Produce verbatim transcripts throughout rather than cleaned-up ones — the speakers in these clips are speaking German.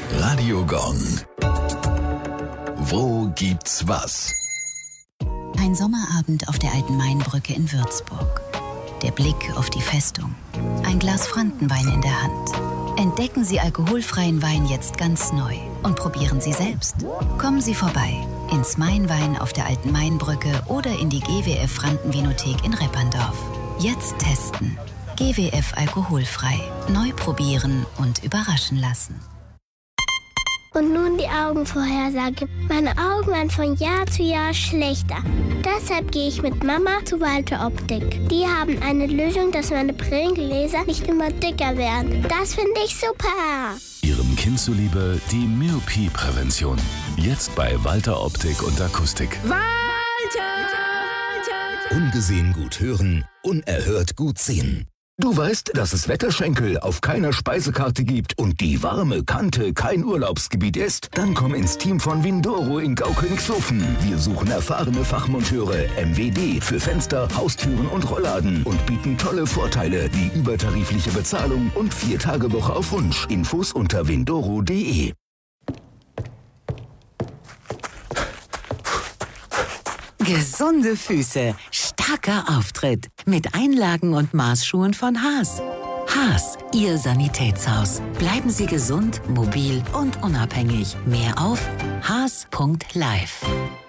Radio Gong. Wo gibt's was? Ein Sommerabend auf der alten Mainbrücke in Würzburg. Der Blick auf die Festung. Ein Glas Frankenwein in der Hand. Entdecken Sie alkoholfreien Wein jetzt ganz neu und probieren Sie selbst. Kommen Sie vorbei ins Mainwein auf der alten Mainbrücke oder in die G W F Frankenvinothek in Repperndorf. Jetzt testen. G W F alkoholfrei. Neu probieren und überraschen lassen. Und nun die Augenvorhersage. Meine Augen werden von Jahr zu Jahr schlechter. Deshalb gehe ich mit Mama zu Walter Optik. Die haben eine Lösung, dass meine Brillengläser nicht immer dicker werden. Das finde ich super. Ihrem Kind zuliebe die Myopie-Prävention. Jetzt bei Walter Optik und Akustik. Walter! Ungesehen gut hören, unerhört gut sehen. Du weißt, dass es Wetterschenkel auf keiner Speisekarte gibt und die warme Kante kein Urlaubsgebiet ist? Dann komm ins Team von Windoro in Gaukönigshofen. Wir suchen erfahrene Fachmonteure, M W D für Fenster, Haustüren und Rollladen und bieten tolle Vorteile wie übertarifliche Bezahlung und Vier-Tage-Woche auf Wunsch. Infos unter windoro punkt de. Gesunde Füße, starker Auftritt mit Einlagen und Maßschuhen von Haas. Haas, Ihr Sanitätshaus. Bleiben Sie gesund, mobil und unabhängig. Mehr auf haas punkt live.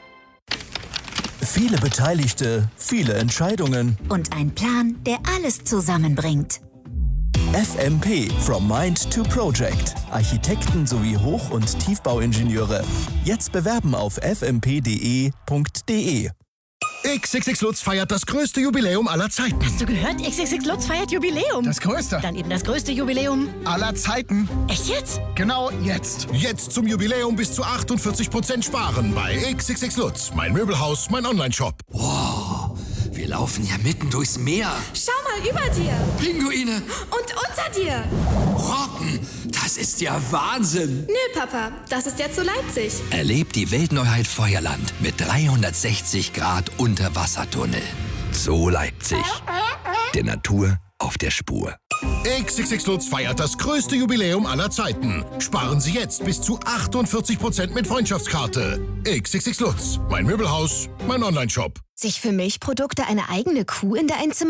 Viele Beteiligte, viele Entscheidungen. Und ein Plan, der alles zusammenbringt. F M P, From Mind to Project. Architekten sowie Hoch- und Tiefbauingenieure. Jetzt bewerben auf f m p punkt d e punkt d e. X X X Lutz feiert das größte Jubiläum aller Zeiten. Hast du gehört? X X X Lutz feiert Jubiläum. Das größte. Dann eben das größte Jubiläum aller Zeiten. Echt jetzt? Genau jetzt. Jetzt zum Jubiläum bis zu achtundvierzig Prozent sparen bei X X X Lutz. Mein Möbelhaus, mein Online-Shop. Wow, wir laufen ja mitten durchs Meer. Schau mal über dir. Pinguine. Und unter dir. Robben, das ist ja Wahnsinn. Nö, Papa, das ist jetzt so Leipzig. Erlebt die Weltneuheit Feuerland mit dreihundertsechzig Grad Unterwassertunnel. Zoo Leipzig. Der Natur auf der Spur. X X X Lutz feiert das größte Jubiläum aller Zeiten. Sparen Sie jetzt bis zu achtundvierzig Prozent mit Freundschaftskarte. X X X Lutz. Mein Möbelhaus, mein Online-Shop. Sich für Milchprodukte eine eigene Kuh in der Einzimmer